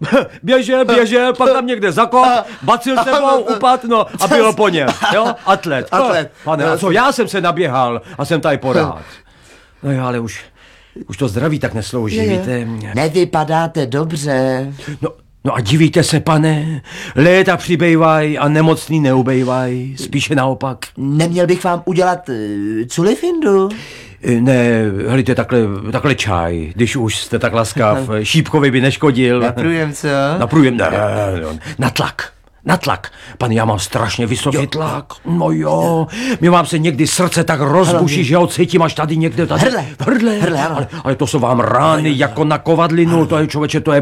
běžel, pak tam někde zakop, bacil sebou, upad, no a bylo po něm, jo, atlet. Pane, a co, já jsem se naběhal a jsem tady porád. No jo, ale už to zdraví tak neslouží, víte. Nevypadáte dobře. No a divíte se, pane, léta přibývaj a nemocný neubejvaj, spíše naopak. Neměl bych vám udělat culifindu? Ne, helejte, takhle čaj, když už jste tak laskav, šípkovi by neškodil. Na průjem, co? Na průjem, ne, na tlak. Pane, já mám strašně vysoký tlak. No jo, mě mám se někdy srdce tak rozbuší, že ho cítím až tady někde. Hrdle. Ale to jsou vám rány jako na kovadlinu, to je, člověče, to je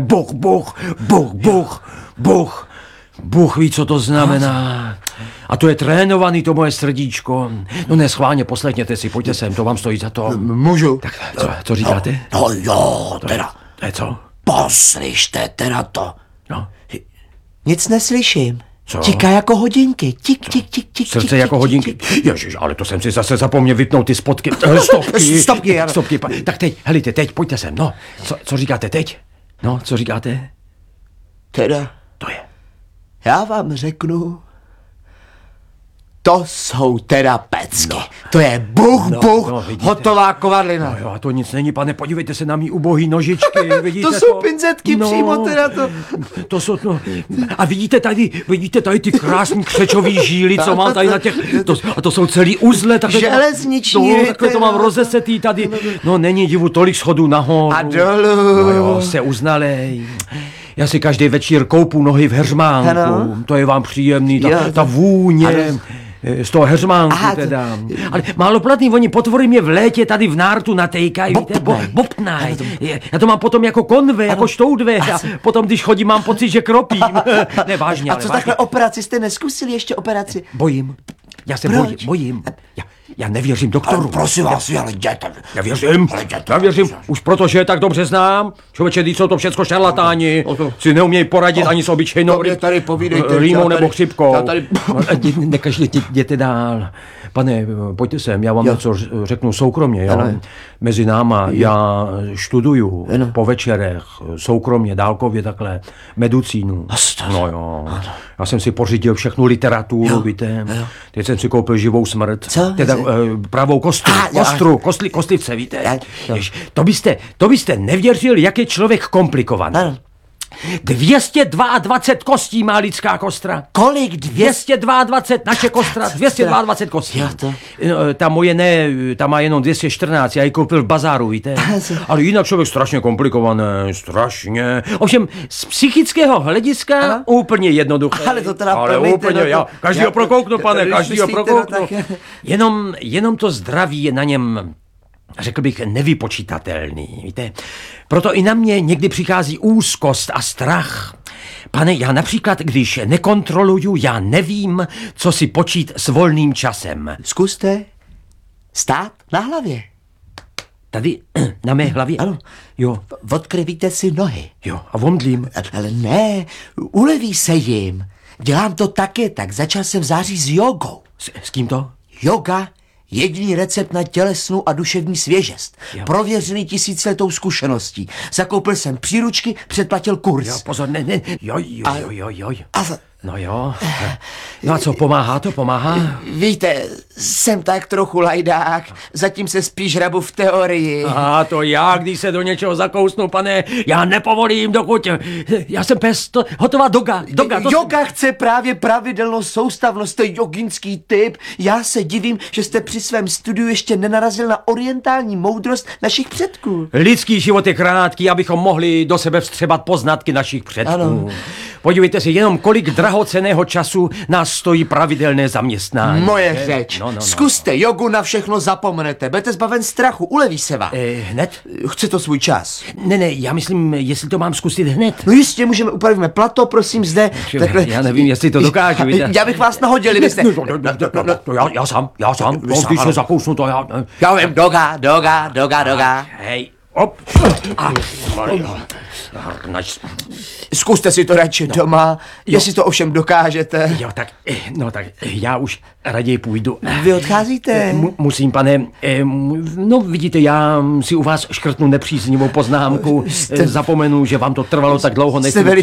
Bůh ví, co to znamená. A to je trénovaný, to moje srdíčko. No ne, schválně, poslechněte si, pojďte sem, to vám stojí za to. Můžu? Tak co říkáte? No jo, teda. To je co? Poslyšte teda to. No. Nic neslyším. Co? Tiká jako hodinky. Tik. Srdce jako hodinky. Ježiš, ale to jsem si zase zapomněl vypnout ty spotky. Stopky. Tak teď, helejte, teď, pojďte sem, no. Co říkáte teď? No, co říkáte? Teda. To je. Já vám řeknu, to jsou teda pecky. No. To je buch, hotová kovadlina. No jo, a to nic není, pane, podívejte se na mý ubohý nožičky, vidíte to? Jsou pinzetky přímo teda to. To jsou, a vidíte tady ty krásný křečový žíly, co mám tady na těch, to jsou celý uzle. Železniční. Takhle to mám rozesetý tady, no není divu, tolik schodů nahoru. A dolů. No jo, se uznalej. Já si každý večer koupu nohy v heřmánku, ano. To je vám příjemný, ta vůně. Ano. Z toho heřmánku teda. Ale máloplatný, oni potvory mě v létě tady v nártu natejkají. Bobtnaj. Já to mám potom jako konve, jako štoudve. A potom, když chodím, mám pocit, že kropím. Ne, vážně. A co takhle operaci? Jste neskusili ještě operaci? Bojím. Já se bojím. Já nevěřím doktoru. Ale prosím vás, ale jděte. Já věřím, už protože je tak dobře znám. Člověče, jsou to všecko šarlatáni. Si neumějí poradit ani s obyčejnou rýmou nebo chřipkou. Jděte dál. Pane, pojďte sem, já vám něco řeknu soukromně. Mezi náma, já študuju po večerech, soukromně, dálkově takhle, medicínu. No jo. Já jsem si pořídil všechnu literaturu, víte. Teď jsem si koupil živou smrt. Co? Teda pravou kostlivce, víte. To byste nevěřil, jak je člověk komplikovaný. 222 kostí má lidská kostra. Kolik? 222, naše kostra, 222 kostí. Ta moje ne, ta má jenom 214, já ji koupil v bazáru, víte. Ale jinak člověk strašně komplikované, strašně. Ovšem, z psychického hlediska úplně jednoduché. Ale to teda úplně, každýho prokouknu, pane, každýho prokouknu. Jenom to zdraví je na něm, řekl bych, nevypočítatelný, víte. Proto i na mě někdy přichází úzkost a strach. Pane, já například, když nekontroluju, já nevím, co si počít s volným časem. Zkuste stát na hlavě. Tady, na mé hlavě? Ano. Jo. Odkryvíte si nohy. Jo, a omdlím. Ale ne, uleví se jim. Dělám to taky, tak začal jsem v září s jogou. S kým to? Joga. Jediný recept na tělesnou a duševní svěžest. Jo. Prověřený tisíciletou zkušeností. Zakoupil jsem příručky, předplatil kurz. Jo, pozor, ne. Joj. No jo. No a co, pomáhá to? Víte, jsem tak trochu lajdák, zatím se spíš hrabu v teorii. Aha, to já, když se do něčeho zakousnu, pane, já nepovolím, dokud... Já jsem pes, hotová doga. Joga chce právě pravidelnou soustavnost, to je joginský typ. Já se divím, že jste při svém studiu ještě nenarazil na orientální moudrost našich předků. Lidský život je krátký, abychom mohli do sebe vstřebat poznatky našich předků. Ano. Podívejte si, jenom kolik drahocenného času nás stojí pravidelné zaměstnání. Moje řeč. No. Zkuste jogu, na všechno zapomenete. Budete zbaven strachu, uleví se vám. Hned? Chce to svůj čas. Ne, já myslím, jestli to mám zkusit hned. No jistě, upravíme plato, prosím, zde. Takhle. Já nevím, jestli to dokážu. Já bych vás nahodil, kdybyste... Já sám. Když se zakousnu, to já... Já vím, doga. Hej, op. Zkuste si to radši doma, jestli to ovšem dokážete. Jo, tak já už raději půjdu. Vy odcházíte? Musím, pane, no vidíte, já si u vás škrtnu nepříznivou poznámku, zapomenu, že vám to trvalo tak dlouho, než